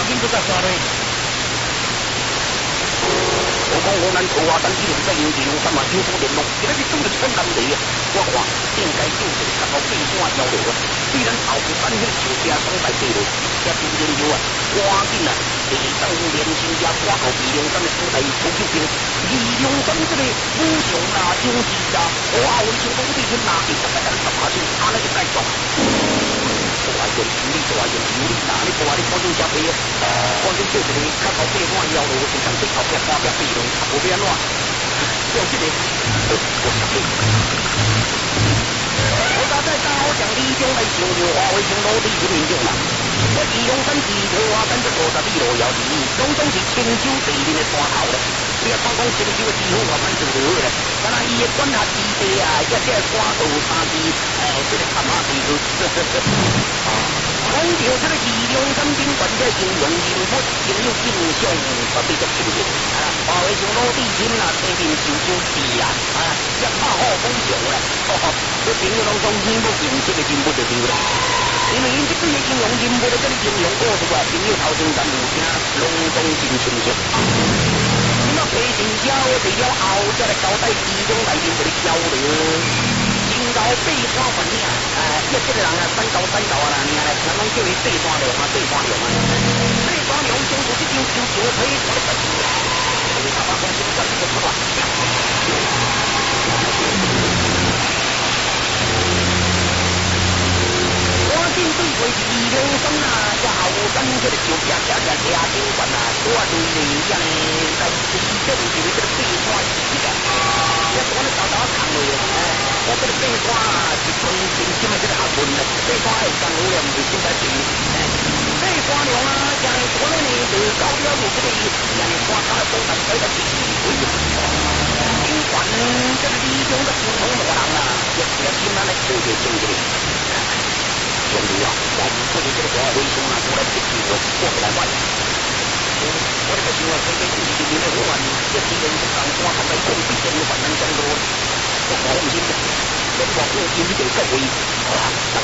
紧都甲刷落。 我讲湖南桃花山只能在营地用三万九多联络，今日拄着一本难题啊！我看应该就是较头背山交流啊。虽然后山迄个树架总在地路，也真研究啊，赶紧啊，第2连新家挂到二龙山的所在出救兵。二龙山这个武将啊，有志啊，我后为想讲你去拿去，大家10%，安尼就带走。大用处理，大用处理，哪里大你赶紧加倍啊！赶紧做一个较头背山交流，就像对头壁看壁背路，无变怎？用这个，我插你。我早在大好将李中来上着华为城落地去民众啦。我二龙山至桃花山这50里路遥地，拢总是青州地面的山头咧。你啊，看讲青州的地方慢慢做落去咧，但那伊的管辖基地啊，也这山道山地，这个坎坷地区。讲到这个二龙山宾馆这形容人物，真有印象，绝对足深刻。华为城落地前啊，地面受伤地啦，一百号风强咧，这朋友拢讲耳目认识的人物就对了。因为因这对的形容人物咧，这里形容故事啊，朋友头前咱有听，拢讲真清楚。那陪神交除了后，才来交代其中内面一个交流。身高背山反领，这个人啊，山高啊啦，尔咧，人拢叫伊背山龙啊，背山龙啊。背山龙就是这张球球可以传得出来，所以他把公司管这个出来。赶紧对回二龙山啊，这后山这个树架架架架顶管啊，多对哩，安尼在地正就是这个背山时啊，也是我咧豆豆扛落的，我这个背山啊是纯真心的这个学问咧，背山会干有咧，唔是现在是，背山龙啊，像我咧呢，就到了就这个，像山卡的东南北的地位，尽管这个李中的普通罗人啊，也是今咱来做着做着。兄弟啊，我们做的这个华为兄啊，过来接住我，过不来玩。我这个想啊，这个故事里面的我啊，这几人是上山还在工地上的万能相多，我放心的。我往后因这个位，当